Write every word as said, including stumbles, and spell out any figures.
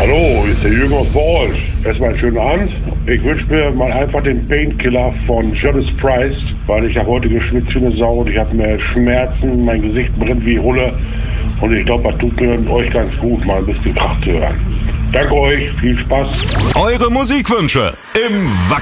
Hallo, ist der Jürgen aus Paul. Erstmal einen schönen Abend. Ich wünsche mir mal einfach den Painkiller von Judas Priest, weil ich habe heute geschwitzt wie eine Sau und ich habe mehr Schmerzen, mein Gesicht brennt wie Hulle und ich glaube, das tut mir euch ganz gut, mal ein bisschen Krach zu hören. Danke euch, viel Spaß. Eure Musikwünsche im Wacken.